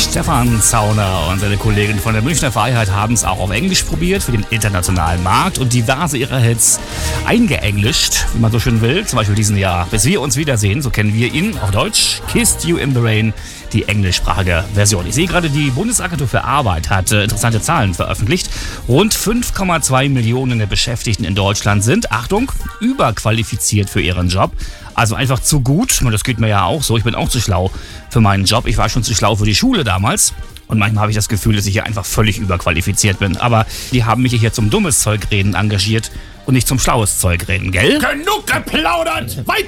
Stefan Zauner und seine Kollegin von der Münchner Freiheit haben es auch auf Englisch probiert für den internationalen Markt und diverse ihrer Hits eingeenglischt, wie man so schön will. Zum Beispiel diesen Jahr Bis wir uns wiedersehen, so kennen wir ihn auf Deutsch. Kissed You in the Rain, die englischsprachige Version. Ich sehe gerade, die Bundesagentur für Arbeit hat interessante Zahlen veröffentlicht. Rund 5,2 Millionen der Beschäftigten in Deutschland sind, Achtung, überqualifiziert für ihren Job. Also einfach zu gut. Das geht mir ja auch so. Ich bin auch zu schlau für meinen Job. Ich war schon zu schlau für die Schule damals. Und manchmal habe ich das Gefühl, dass ich hier einfach völlig überqualifiziert bin. Aber die haben mich hier zum dummes Zeug reden engagiert und nicht zum schlaues Zeug reden, gell? Genug geplaudert! Weiter